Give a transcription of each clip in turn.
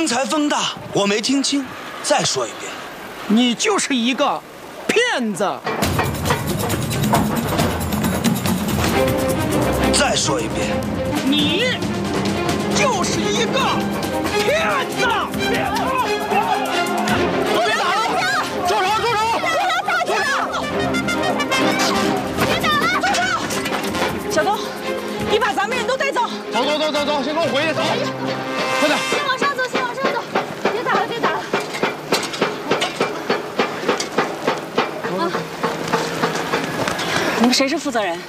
刚才风大，我没听清，再说一遍。 你就是一个骗子。 再说一遍。 你就是一个骗子。 别打了！住手！住手！住手！别打了！住手！ 小东，你把咱们人都带走。 走，先跟我回去，走，快点。 先往上走，先往上走，别打了，别打了。 啊！你们谁是负责人？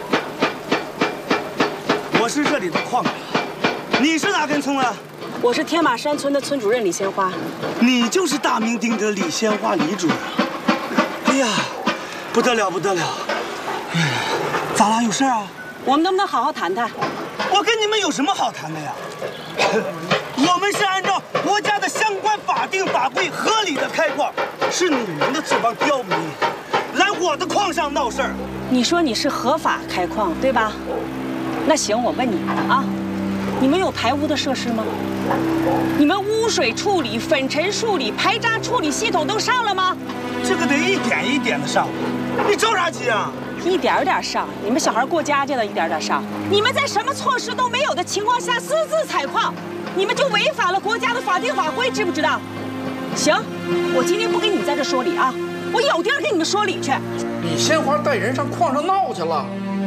我是这里的矿长。你是哪根葱啊？ 我是天马山村的村主任李鲜花。 你就是大名鼎鼎的李鲜花李主任。哎呀，不得了，不得了！哎呀，咋了？有事啊？ 我们能不能好好谈谈？ 我跟你们有什么好谈的呀？我们是按照国家的相关法定法规合理的开矿，是你们的这帮刁民来我的矿上闹事儿。 你说你是合法开矿，对吧？那行，我问你啊，你们有排污的设施吗？你们污水处理、粉尘处理、排渣处理系统都上了吗？ 这个得一点一点的上，你着啥急啊？ 一点点上，你们小孩过家家的，一点点上。你们在什么措施都没有的情况下私自采矿，你们就违反了国家的法定法规，知不知道？行，我今天不跟你们在这说理啊，我有地儿跟你们说理去。 李鲜花带人上矿上闹去了，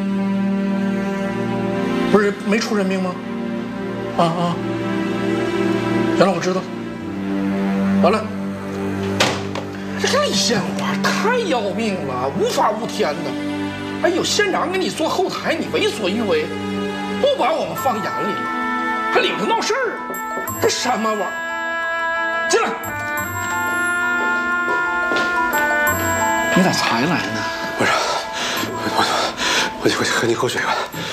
不是没出人命吗？原来我知道。完了，这李鲜花太要命了，无法无天的。哎呦，县长给你做后台，你为所欲为，不把我们放眼里，还领着闹事儿，这什么玩意儿？进来，你咋才来呢？ 不是，我去喝你口水吧。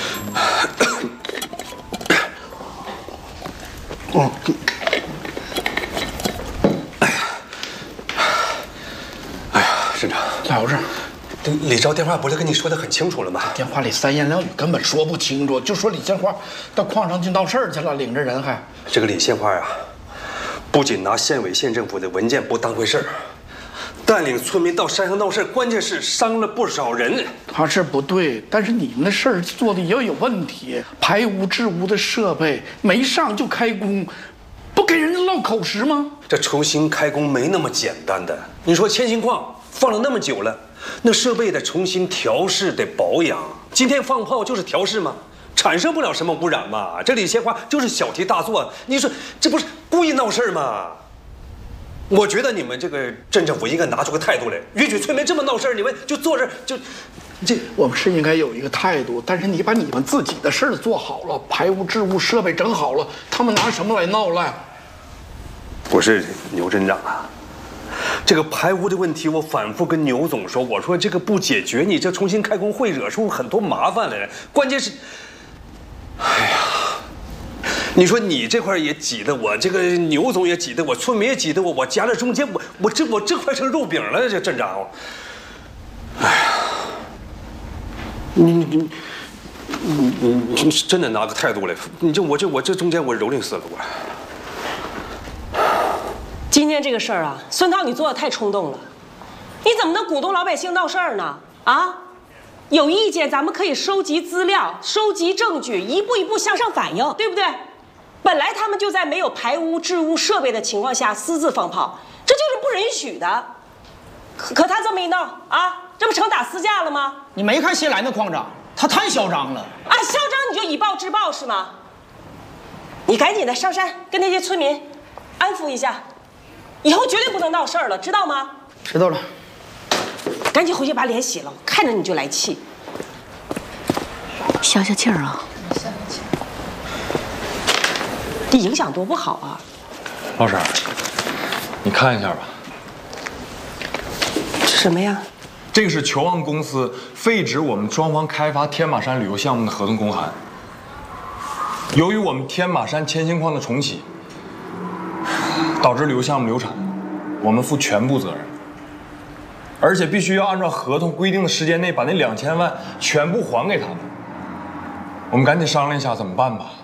哎呀，省长， 咋回事？ 李昭电话不是跟你说的很清楚了吗？ 电话里三言两语根本说不清楚，就说李鲜花到矿上去闹事儿去了，领着人还。 这个李鲜花啊，不仅拿县委县政府的文件不当回事儿，带领村民到山上闹事儿，关键是伤了不少人。 他是不对，但是你们的事儿做的也有问题，排污治污的设备没上就开工，不给人家落口实吗？ 这重新开工没那么简单的。你说千兴矿放了那么久了，那设备得重新调试，得保养。今天放炮就是调试吗？产生不了什么污染嘛。这李鲜花就是小题大做，你说这不是故意闹事吗？我觉得你们这个镇政府应该拿出个态度来，允许村民这么闹事儿，你们就坐这儿就，这我们是应该有一个态度，但是你把你们自己的事儿做好了，排污治污设备整好了，他们拿什么来闹来？ 不是牛镇长啊，这个排污的问题，我反复跟牛总说，我说这个不解决，你这重新开工会惹出很多麻烦来。关键是，哎呀，你说你这块也挤得我，这个牛总也挤得我，村民也挤得我，我夹在中间，我这快成肉饼了，这镇长。哎呀，你真的拿个态度来，我这中间我蹂躏死了我。 今天这个事儿啊，孙涛，你做的太冲动了，你怎么能鼓动老百姓闹事儿呢？啊，有意见咱们可以收集资料、收集证据，一步一步向上反映，对不对？本来他们就在没有排污治污设备的情况下私自放炮，这就是不允许的。可他这么一闹啊，这不成打私架了吗？ 你没看新来那矿长，他太嚣张了啊！嚣张你就以暴制暴是吗？你赶紧的上山跟那些村民安抚一下。以后绝对不能闹事儿了，知道吗？ 知道了。 赶紧回去把脸洗了，看着你就来气。消消气儿啊！消消气。这影响多不好啊！ 老婶，你看一下吧。 这什么呀？ 这个是球旺公司废止我们庄房开发天马山旅游项目的合同公函。由于我们天马山千兴矿的重启，导致旅游项目流产，我们负全部责任，而且必须要按照合同规定的时间内把那2000万全部还给他们。我们赶紧商量一下怎么办吧。